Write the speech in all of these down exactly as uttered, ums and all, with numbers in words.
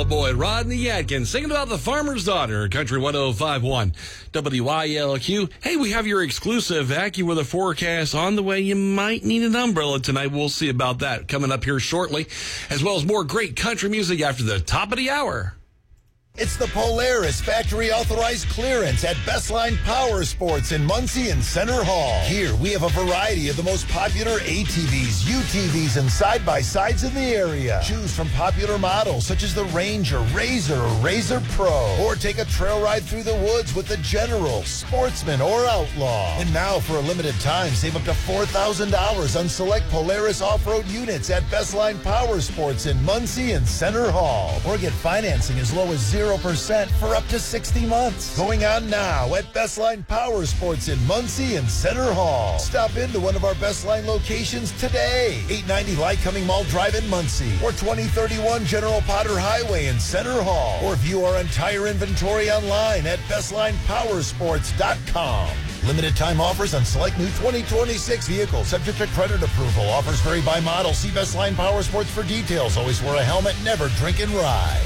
old boy Rodney Atkins singing about the farmer's daughter, Country one oh five point one W I L Q. Hey, we have your exclusive AccuWeather forecast on the way. You might need an umbrella tonight. We'll see about that coming up here shortly, as well as more great country music after the top of the hour. It's the Polaris factory authorized clearance at Bestline Power Sports in Muncie and Center Hall. Here we have a variety of the most popular A T Vs, U T Vs, and side-by-sides in the area. Choose from popular models such as the Ranger, Razor, or Razor Pro. Or take a trail ride through the woods with the General, Sportsman, or Outlaw. And now for a limited time, save up to four thousand dollars on select Polaris off-road units at Bestline Power Sports in Muncie and Center Hall. Or get financing as low as zero percent for up to sixty months. Going on now at Bestline Power Sports in Muncie and Center Hall. Stop into one of our Bestline locations today. eight ninety Lycoming Mall Drive in Muncie, or twenty thirty-one General Potter Highway in Center Hall. Or view our entire inventory online at bestline power sports dot com. Limited time offers on select new twenty twenty-six vehicles, subject to credit approval. Offers vary by model. See Bestline Power Sports for details. Always wear a helmet, never drink and ride.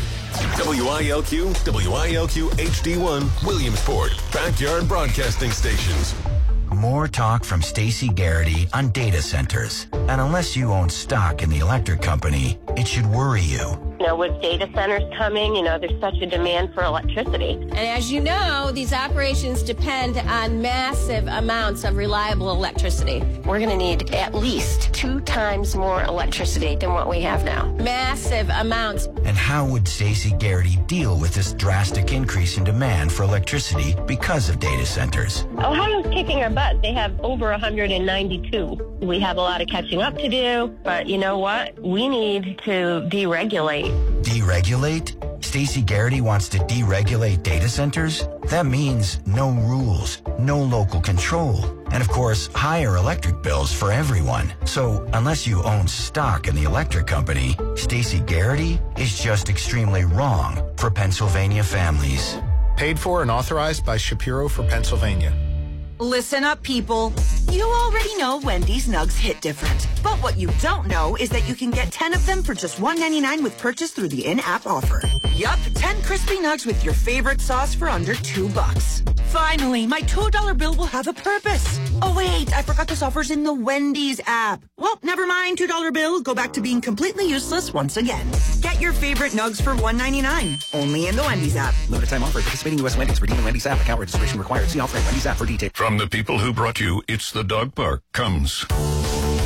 W I L Q, W I L Q H D one, Williamsport, backyard broadcasting stations. More talk from Stacey Garrity on data centers. And unless you own stock in the electric company, it should worry you. You know, with data centers coming, you know, there's such a demand for electricity. And as you know, these operations depend on massive amounts of reliable electricity. We're going to need at least two times more electricity than what we have now. Massive amounts. And how would Stacey Garrity deal with this drastic increase in demand for electricity because of data centers? Ohio's kicking our butt. They have over one hundred ninety-two. We have a lot of catching up to do, but you know what? We need to deregulate. Deregulate? Stacey Garrity wants to deregulate data centers? That means no rules, no local control, and of course, higher electric bills for everyone. So unless you own stock in the electric company, Stacey Garrity is just extremely wrong for Pennsylvania families. Paid for and authorized by Shapiro for Pennsylvania. Listen up, people. You already know Wendy's nugs hit different. But what you don't know is that you can get ten of them for just one ninety-nine with purchase through the in-app offer. Yup, ten crispy nugs with your favorite sauce for under two bucks. Finally, my two dollar bill will have a purpose. Oh, wait, I forgot this offer's in the Wendy's app. Well, never mind, two dollar bill. Go back to being completely useless once again. Get your favorite nugs for one ninety-nine. Only in the Wendy's app. Limited time offer. Participating U S Wendy's. Redeem the Wendy's app. Account registration required. See offer at Wendy's app for details. From the people who brought you It's the Dog Park comes